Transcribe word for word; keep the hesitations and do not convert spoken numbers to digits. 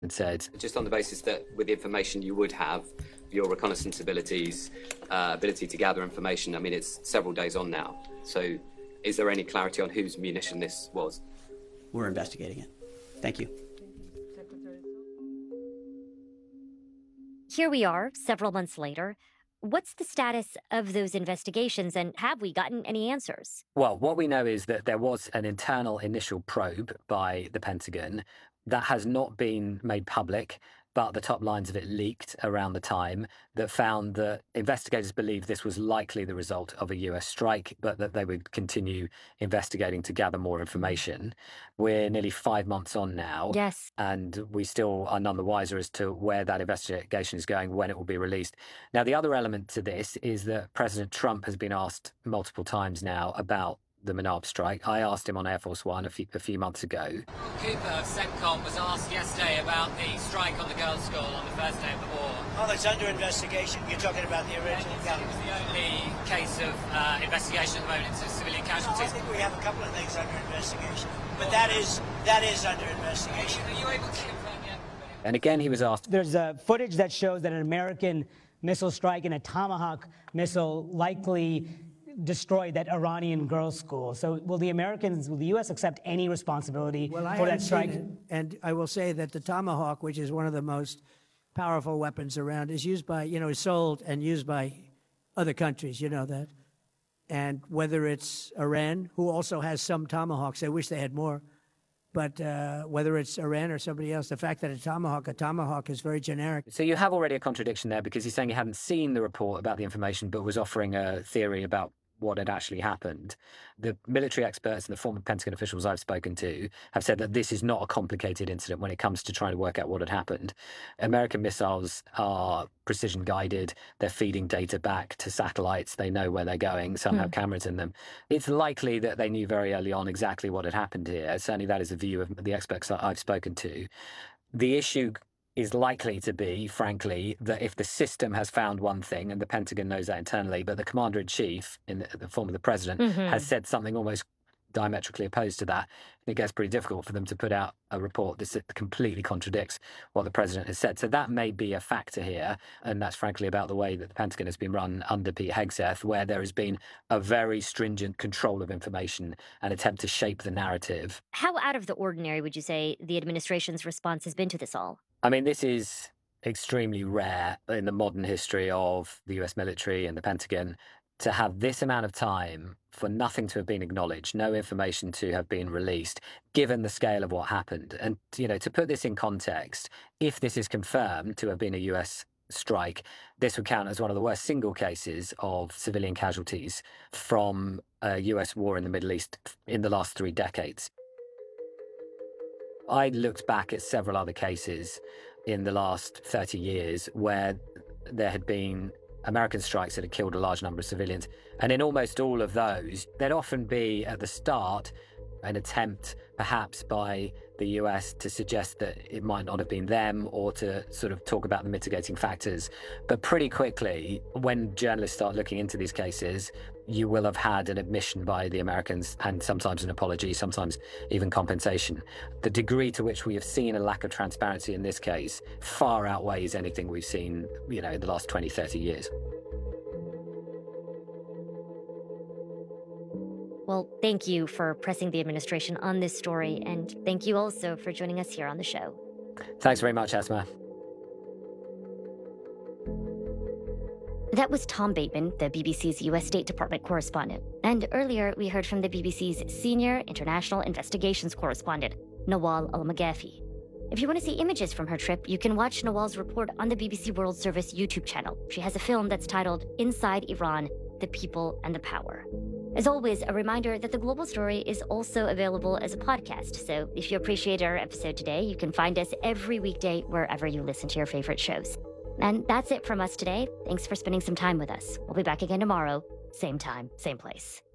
and said, just on the basis that with the information you would have, your reconnaissance abilities, uh, ability to gather information, I mean, it's several days on now. So is there any clarity on whose munition this was? We're investigating it. Thank you. Here we are, several months later. What's the status of those investigations, and have we gotten any answers? Well, what we know is that there was an internal initial probe by the Pentagon that has not been made public, but the top lines of it leaked around the time, that found that investigators believed this was likely the result of a U S strike, but that they would continue investigating to gather more information. We're nearly five months on now. Yes. And we still are none the wiser as to where that investigation is going, when it will be released. Now, the other element to this is that President Trump has been asked multiple times now about the Manab strike. I asked him on Air Force One a few, a few months ago. Cooper of CENTCOM was asked yesterday about the strike on the girls' school on the first day of the war. Oh, it's under investigation. You're talking about the original It was the only case of uh, investigation at the moment into civilian casualties. No, I think we have a couple of things under investigation, but that is that is under investigation. Are you able to confirm yet? And again, he was asked. There's uh, footage that shows that an American missile strike and a Tomahawk missile likely destroyed that Iranian girls' school. So will the Americans, will the U S accept any responsibility well, for that strike? It, and I will say that the Tomahawk, which is one of the most powerful weapons around, is used by, you know, is sold and used by other countries, you know that. And whether it's Iran, who also has some Tomahawks, I wish they had more, but uh, whether it's Iran or somebody else, the fact that a Tomahawk, a Tomahawk is very generic. So you have already a contradiction there, because he's saying he hadn't seen the report about the information, but was offering a theory about what had actually happened. The military experts and the former Pentagon officials I've spoken to have said that this is not a complicated incident when it comes to trying to work out what had happened. American missiles are precision guided. They're feeding data back to satellites. They know where they're going. Some mm. have cameras in them. It's likely that they knew very early on exactly what had happened here. Certainly that is the view of the experts that I've spoken to. The issue is likely to be, frankly, that if the system has found one thing, and the Pentagon knows that internally, but the commander-in-chief, in the, the form of the president, mm-hmm. has said something almost diametrically opposed to that, it gets pretty difficult for them to put out a report that completely contradicts what the president has said. So that may be a factor here, and that's frankly about the way that the Pentagon has been run under Pete Hegseth, where there has been a very stringent control of information and attempt to shape the narrative. How out of the ordinary would you say the administration's response has been to this all? I mean, this is extremely rare in the modern history of the U S military and the Pentagon to have this amount of time for nothing to have been acknowledged, no information to have been released, given the scale of what happened. And, you know, to put this in context, if this is confirmed to have been a U S strike, this would count as one of the worst single cases of civilian casualties from a U S war in the Middle East in the last three decades. I looked back at several other cases in the last thirty years where there had been American strikes that had killed a large number of civilians. And in almost all of those, there'd often be at the start an attempt perhaps by the U S to suggest that it might not have been them, or to sort of talk about the mitigating factors. But pretty quickly, when journalists start looking into these cases, you will have had an admission by the Americans, and sometimes an apology, sometimes even compensation. The degree to which we have seen a lack of transparency in this case far outweighs anything we've seen, you know, in the last twenty, thirty years. Well, thank you for pressing the administration on this story, and thank you also for joining us here on the show. Thanks very much, Asma. That was Tom Bateman, the B B C's U S State Department correspondent. And earlier, we heard from the B B C's senior international investigations correspondent, Nawal Al-Maghafi. If you want to see images from her trip, you can watch Nawal's report on the B B C World Service YouTube channel. She has a film that's titled Inside Iran, The People and the Power. As always, a reminder that The Global Story is also available as a podcast. So if you appreciate our episode today, you can find us every weekday wherever you listen to your favorite shows. And that's it from us today. Thanks for spending some time with us. We'll be back again tomorrow, same time, same place.